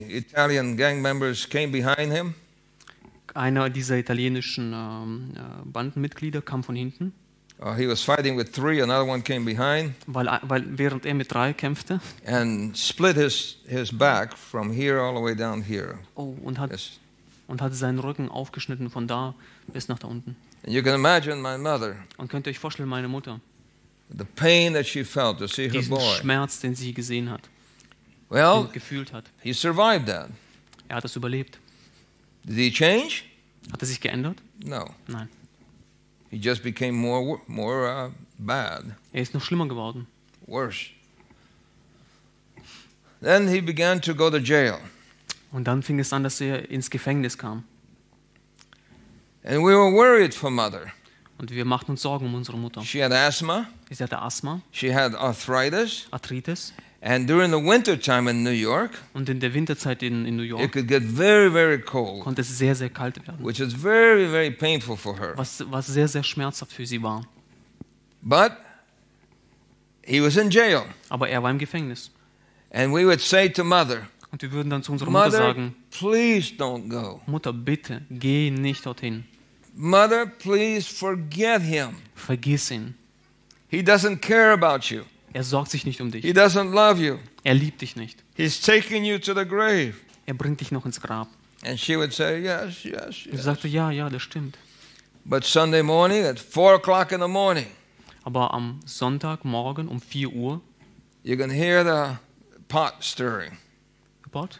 Italian gang members came behind him. Einer dieser italienischen Bandenmitglieder kam von hinten, He was fighting with 3, another one came behind weil während er mit 3 kämpfte, and split his back from here all the way down here. und hat Yes. seinen Rücken aufgeschnitten von da bis nach da unten. And you can imagine my mother, Und könnt ihr euch vorstellen, meine Mutter, the pain that she felt to see her diesen boy. Schmerz, den sie gesehen hat, Well, gefühlt hat. he survived that. Er hat es überlebt. Did he change? Hat er sich geändert? No. Nein. He just became more bad, Er ist noch schlimmer geworden. worse. Then he began to go to jail. Und dann fing es an, dass er ins Gefängnis kam. And we were worried for mother. Und wir machten uns Sorgen um unsere Mutter. She had asthma, Sie hatte Asthma, she had arthritis, Arthritis. and during the winter time in New York, Und in der Winterzeit in New it York could get very, very cold, konnte es sehr, sehr kalt werden. which is very, very painful for her. Was sehr, sehr schmerzhaft für sie war. But he was in jail. Aber er war im Gefängnis. And we would say to mother, Und wir würden dann zu unserer Mutter Mother, sagen, please don't go. Mutter, bitte, geh nicht dorthin. Mother, please forget him. Vergiss ihn. He doesn't care about you. Er sorgt sich nicht um dich. He doesn't love you. Er liebt dich nicht. He's taking you to the grave. Er bringt dich noch ins Grab. And she would say, yes, yes, Sie yes. sagte, ja, das stimmt. But Sunday morning at 4 o'clock in the morning, Aber am Sonntagmorgen um 4 Uhr, you can hear the pot stirring, What?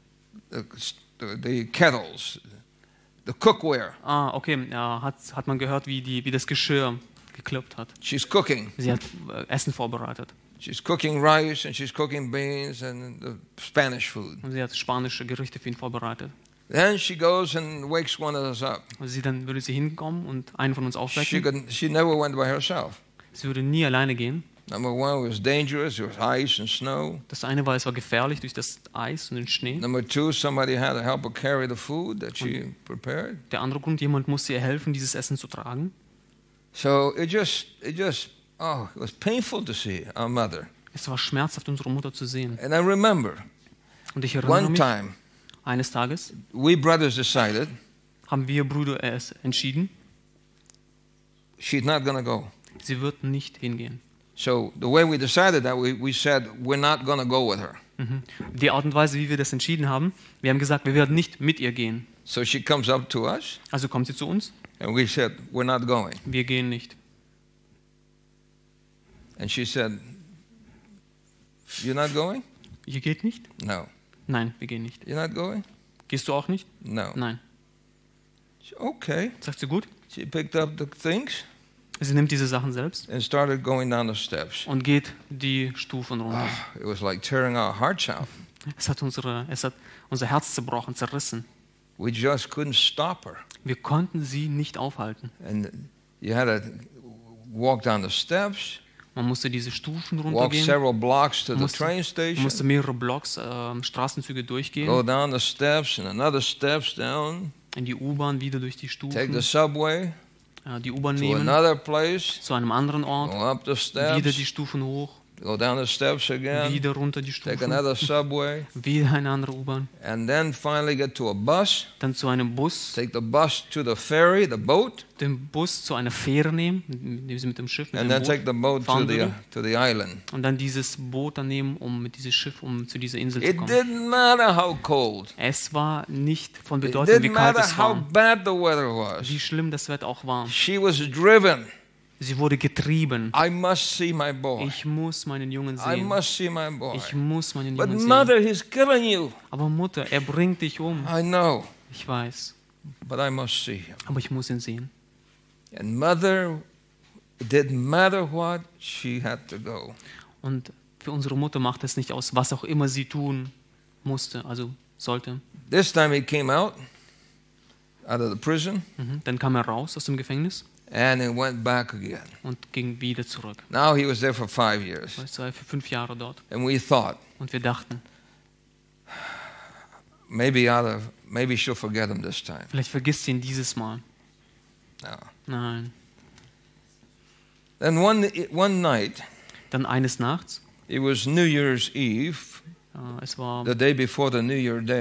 the kettles, the cookware. Okay, hat man gehört, wie das Geschirr geklopft hat. She's cooking. Sie hat Essen vorbereitet. She's cooking rice and she's cooking beans and the Spanish food. Und sie hat spanische Gerichte für ihn vorbereitet. Then she goes and wakes one of us up. Also dann würde sie hinkommen und einen von uns aufwecken. She never went by herself. Sie würde nie alleine gehen. Number one, it was dangerous. There was ice and snow. Das eine war, es war gefährlich durch das Eis und den Schnee. Number two, somebody had to help her carry the food that she prepared. Der andere Grund, jemand musste ihr helfen, dieses Essen zu tragen. So it was painful to see our mother. Es war schmerzhaft, unsere Mutter zu sehen. And I remember Und ich erinnere one mich, time eines Tages we brothers decided haben wir Brüder entschieden, she's not going to go. sie wird nicht hingehen. So the way we decided that, we said we're not going to go with her. Die Art und Weise, wie wir das entschieden haben, wir haben gesagt, wir werden nicht mit ihr gehen. So she comes up to us Also kommt sie zu uns, and we said we're not going. wir gehen nicht. And she said, you're not going? Ihr geht nicht? No. Nein, wir gehen nicht. You're not going? Gehst du auch nicht? No. Nein. Okay. Sagt sie, gut. She picked up the things Sie nimmt diese Sachen selbst and started going down the steps. und geht die Stufen runter. It was like tearing our hearts out. Es hat unser Herz zerbrochen, zerrissen. We just couldn't stop her. Wir konnten sie nicht aufhalten. And you had to walk down the steps, Man musste diese Stufen walk runtergehen, several blocks to the musste- train man station, musste mehrere Blocks, Straßenzüge durchgehen, go down the steps and another steps down, in die U-Bahn, wieder durch die take the Stufen, subway die U-Bahn to nehmen, another place, zu einem anderen Ort, go up the wieder die steps, Stufen hoch, go down the steps again, wieder runter die take Stufen, another subway, wieder eine andere U-Bahn, and then finally get to a bus, dann zu einem Bus, take the bus to the ferry, the boat, den Bus zu einer Fähre nehmen, indem sie mit dem Schiff, mit and dem then take the boat Boot fahren würde, to the island. und dann dieses Boot dann nehmen, mit dieses Schiff, zu dieser Insel zu It kommen. didn't matter how cold. Es war nicht von It Bedeutung, wie didn't kalt matter es how war, bad the weather was. wie schlimm das Wetter auch war. She was driven. Sie wurde getrieben. I must see my boy. Ich muss meinen Jungen I sehen. must see my boy. Ich muss meinen But Jungen sehen. mother, he's killing you. Aber Mutter, er bringt dich um. I know, Ich weiß, but I must see him. aber ich muss ihn sehen. And mother, it didn't matter what, she had to go. Und für unsere Mutter macht es nicht aus, was auch immer sie tun musste, also sollte. This time he came out of the prison Dann kam er raus aus dem Gefängnis and he went back again. und ging wieder zurück. Now he was there for 5 years. Weißt du, für 5 Jahre dort. And we thought, Und wir dachten, maybe she'll forget him this time. vielleicht vergisst sie ihn dieses Mal. No. Nein. Then one night, Dann eines Nachts, it was New Year's Eve, Es war the day before the New Year Day.